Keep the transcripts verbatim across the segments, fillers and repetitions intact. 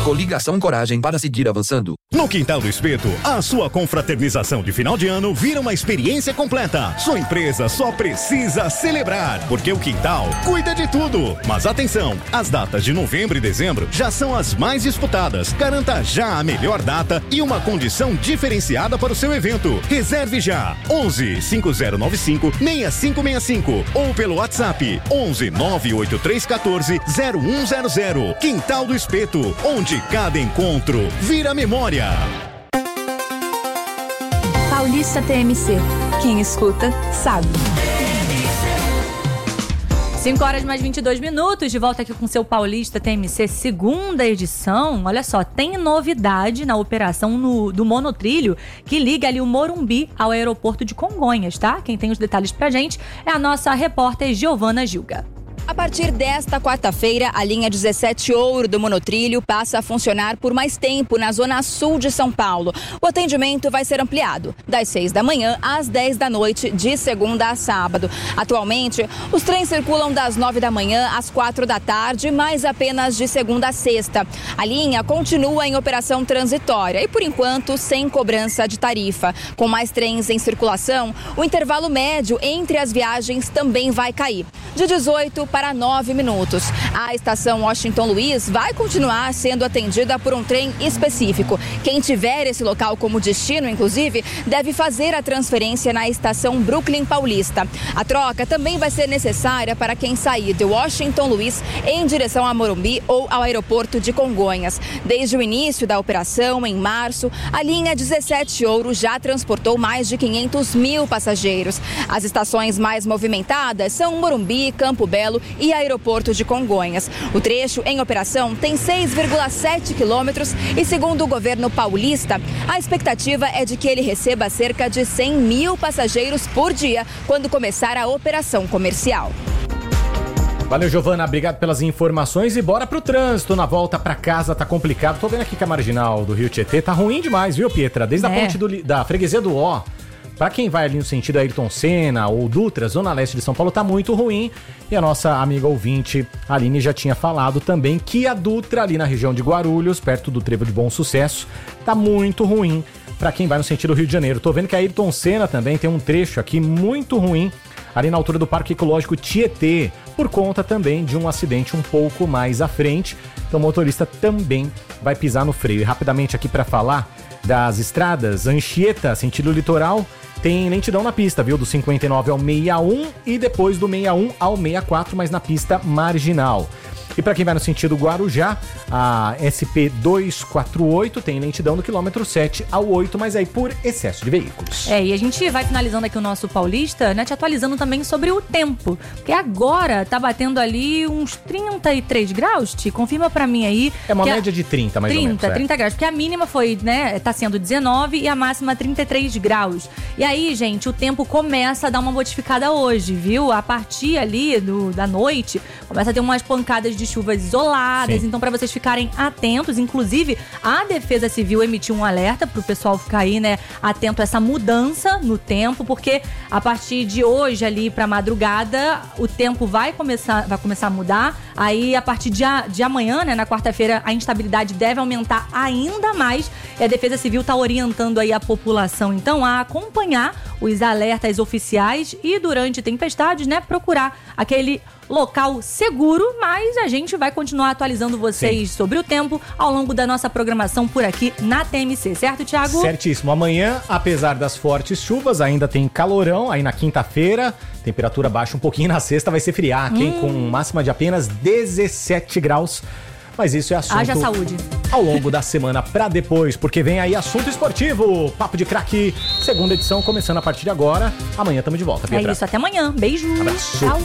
Coligação Coragem para seguir avançando. No Quintal do Espeto, a sua confraternização de final de ano vira uma experiência completa. Sua empresa só precisa celebrar, porque o Quintal cuida de tudo. Mas atenção, as datas de novembro e dezembro já são as mais disputadas. Garanta já a melhor data e uma condição diferenciada para o seu evento. Reserve já onze, cinco zero nove cinco, seis cinco seis cinco ou pelo WhatsApp onze, nove oito três um quatro, zero um zero zero. Quintal do Espeto, onde cada encontro vira memória. Paulista T M C. Quem escuta, sabe. cinco horas mais vinte e dois minutos, de volta aqui com o seu Paulista T M C, segunda edição. Olha só, tem novidade na operação no, do monotrilho que liga ali o Morumbi ao aeroporto de Congonhas, tá? Quem tem os detalhes pra gente é a nossa repórter Giovana Gilga. A partir desta quarta-feira, a linha dezessete Ouro do monotrilho passa a funcionar por mais tempo na zona sul de São Paulo. O atendimento vai ser ampliado, das seis da manhã às dez da noite, de segunda a sábado. Atualmente, os trens circulam das nove da manhã às quatro da tarde, mas apenas de segunda a sexta. A linha continua em operação transitória e, por enquanto, sem cobrança de tarifa. Com mais trens em circulação, o intervalo médio entre as viagens também vai cair, de dezoito para nove minutos. A estação Washington Luiz vai continuar sendo atendida por um trem específico. Quem tiver esse local como destino, inclusive, deve fazer a transferência na estação Brooklyn Paulista. A troca também vai ser necessária para quem sair de Washington Luiz em direção a Morumbi ou ao aeroporto de Congonhas. Desde o início da operação, em março, a linha dezessete Ouro já transportou mais de quinhentos mil passageiros. As estações mais movimentadas são Morumbi, Campo Belo e aeroporto de Congonhas. O trecho em operação tem seis vírgula sete quilômetros e, segundo o governo paulista, a expectativa é de que ele receba cerca de cem mil passageiros por dia quando começar a operação comercial. Valeu, Giovana, obrigado pelas informações e bora pro trânsito. Na volta pra casa tá complicado. Tô vendo aqui que a marginal do Rio Tietê tá ruim demais, viu, Pietra? Desde é. a ponte do, da freguesia do Ó. Pra quem vai ali no sentido Ayrton Senna ou Dutra, Zona Leste de São Paulo, tá muito ruim. E a nossa amiga ouvinte, Aline, já tinha falado também que a Dutra, ali na região de Guarulhos, perto do Trevo de Bom Sucesso, tá muito ruim pra quem vai no sentido Rio de Janeiro. Tô vendo que a Ayrton Senna também tem um trecho aqui muito ruim, ali na altura do Parque Ecológico Tietê, por conta também de um acidente um pouco mais à frente. Então o motorista também vai pisar no freio. E rapidamente aqui pra falar das estradas, Anchieta, sentido litoral, tem lentidão na pista, viu? Do cinquenta e nove ao sessenta e um e depois do sessenta e um ao sessenta e quatro, mas na pista marginal. E para quem vai no sentido Guarujá, a S P duzentos e quarenta e oito tem lentidão do quilômetro sete ao oito, mas aí por excesso de veículos. É, e a gente vai finalizando aqui o nosso Paulista, né, te atualizando também sobre o tempo, porque agora tá batendo ali uns trinta e três graus, te confirma pra mim aí. É uma média a... de trinta, mais trinta, ou menos. É. trinta graus, porque a mínima foi, né, tá sendo dezenove e a máxima trinta e três graus. E aí, gente, o tempo começa a dar uma modificada hoje, viu? A partir ali do, da noite, começa a ter umas pancadas de chuvas isoladas. Sim. Então, para vocês ficarem atentos, inclusive a Defesa Civil emitiu um alerta pro pessoal ficar aí, né, atento a essa mudança no tempo, porque a partir de hoje ali pra madrugada o tempo vai começar, vai começar a mudar. Aí a partir de, a, de amanhã, né, na quarta-feira, a instabilidade deve aumentar ainda mais, e a Defesa Civil tá orientando aí a população então a acompanhar os alertas oficiais e durante tempestades, né, procurar aquele local seguro, mas a gente vai continuar atualizando vocês Sim. sobre o tempo ao longo da nossa programação por aqui na T M C, certo, Thiago? Certíssimo. Amanhã, apesar das fortes chuvas, ainda tem calorão. Aí na quinta-feira, temperatura baixa um pouquinho. Na sexta vai ser friaca, hein? Hum. Com máxima de apenas dezessete graus. Mas isso é assunto Haja saúde. ao longo da semana pra depois, porque vem aí assunto esportivo. Papo de Craque, segunda edição, começando a partir de agora. Amanhã tamo de volta, Pietra. É isso, até amanhã. Beijo. Abraço. Tchau.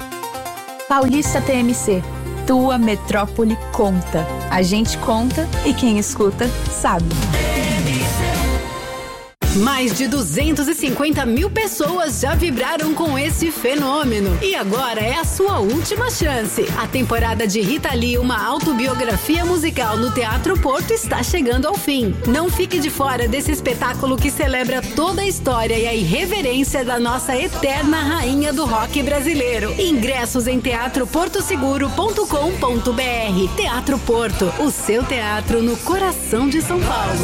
Paulista T M C. Tua metrópole conta. A gente conta e quem escuta sabe. Mais de duzentos e cinquenta mil pessoas já vibraram com esse fenômeno. E agora é a sua última chance. A temporada de Rita Lee, uma autobiografia musical no Teatro Porto, está chegando ao fim. Não fique de fora desse espetáculo que celebra toda a história e a irreverência da nossa eterna rainha do rock brasileiro. Ingressos em teatro porto seguro ponto com ponto br. Teatro Porto, o seu teatro no coração de São Paulo.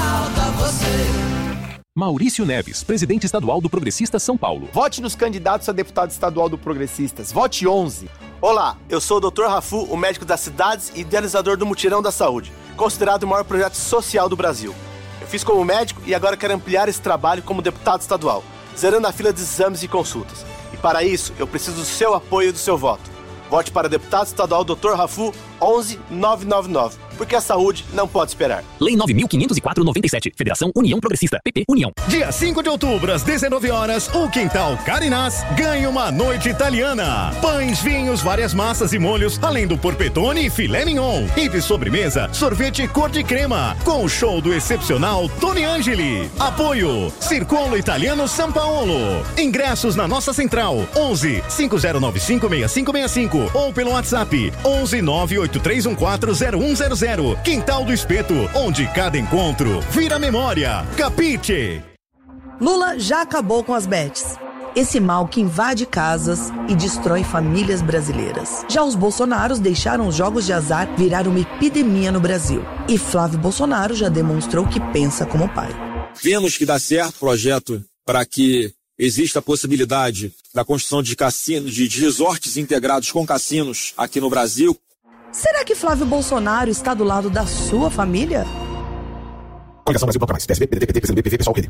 Maurício Neves, presidente estadual do Progressistas São Paulo. Vote nos candidatos a deputado estadual do Progressistas. Vote onze. Olá, eu sou o doutor Rafu, o médico das cidades e idealizador do Mutirão da Saúde, considerado o maior projeto social do Brasil. Eu fiz como médico e agora quero ampliar esse trabalho como deputado estadual, zerando a fila de exames e consultas. E para isso, eu preciso do seu apoio e do seu voto. Vote para deputado estadual doutor Rafu onze nove nove nove, porque a saúde não pode esperar. Lei nove mil quinhentos e quatro noventa e sete, Federação União Progressista, P P União. Dia cinco de outubro, às dezenove horas, o Quintal Carinás ganha uma noite italiana. Pães, vinhos, várias massas e molhos, além do porpetone e filé mignon. E de sobremesa, sorvete cor de crema, com o show do excepcional Tony Angeli. Apoio, Circolo Italiano São Paulo. Ingressos na nossa central, onze cinco zero nove cinco seis cinco seis cinco ou pelo WhatsApp, onze nove oito três um quatro zero um zero zero. Quintal do Espeto, onde cada encontro vira memória. Capite! Lula já acabou com as bets. Esse mal que invade casas e destrói famílias brasileiras. Já os Bolsonaros deixaram os jogos de azar virar uma epidemia no Brasil. E Flávio Bolsonaro já demonstrou que pensa como pai. Vemos que dá certo o projeto para que existe a possibilidade da construção de cassinos, de resorts integrados com cassinos aqui no Brasil. Será que Flávio Bolsonaro está do lado da sua família? Coligação Brasil, Bloco Mais, P S B, P D T, P T, P C do B, P V, Pessoal, P D.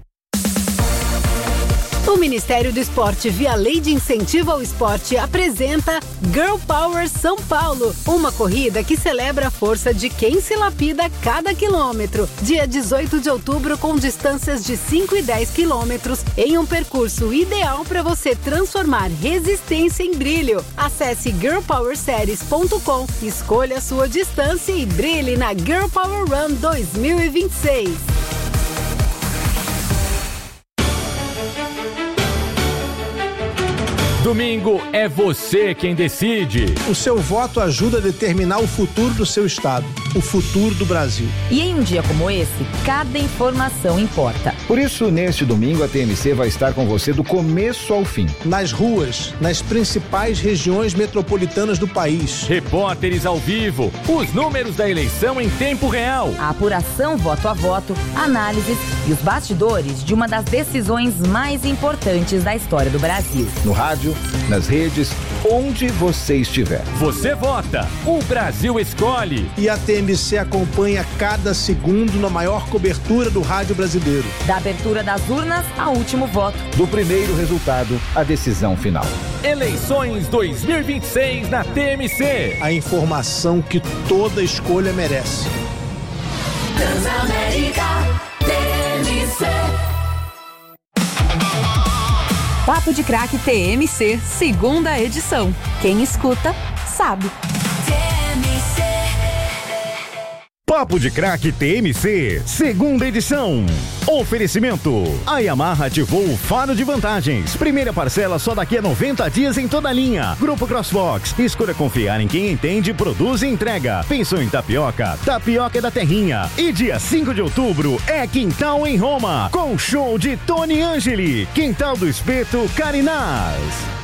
O Ministério do Esporte, via Lei de Incentivo ao Esporte, apresenta Girl Power São Paulo, uma corrida que celebra a força de quem se lapida cada quilômetro. Dia dezoito de outubro, com distâncias de cinco e dez quilômetros, em um percurso ideal para você transformar resistência em brilho. Acesse girl power series ponto com, escolha a sua distância e brilhe na Girl Power Run dois mil e vinte e seis. Domingo é você quem decide. O seu voto ajuda a determinar o futuro do seu estado, o futuro do Brasil. E em um dia como esse, cada informação importa. Por isso, neste domingo, a T M C vai estar com você do começo ao fim. Nas ruas, nas principais regiões metropolitanas do país. Repórteres ao vivo, os números da eleição em tempo real. A apuração voto a voto, análises e os bastidores de uma das decisões mais importantes da história do Brasil. No rádio, nas redes, onde você estiver. Você vota, o Brasil escolhe. E a T M C acompanha cada segundo na maior cobertura do rádio brasileiro. Da abertura das urnas ao último voto. Do primeiro resultado à decisão final. Eleições dois mil e vinte e seis na T M C. A informação que toda escolha merece. Transamérica T M C. Papo de Craque T M C, segunda edição. Quem escuta, sabe. T M C. Papo de Craque T M C, segunda edição. Oferecimento. A Yamaha ativou o faro de vantagens. Primeira parcela só daqui a noventa dias em toda a linha. Grupo Crossbox. Escolha confiar em quem entende, produz e entrega. Pensou em tapioca? Tapioca é da Terrinha. E dia cinco de outubro é Quintal em Roma, com show de Tony Angeli. Quintal do Espeto Carinás.